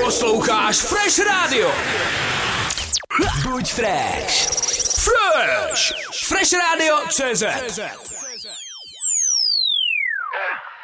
Posloucháš Fresh Radio. Buď fresh. Fresh. Fresh Radio CZ.